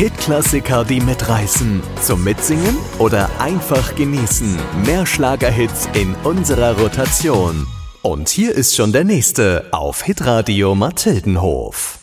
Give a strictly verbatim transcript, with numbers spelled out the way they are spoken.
Hitklassiker, die mitreißen. Zum Mitsingen oder einfach genießen. Mehr Schlagerhits in unserer Rotation. Und hier ist schon der nächste auf Hitradio Mathildenhof.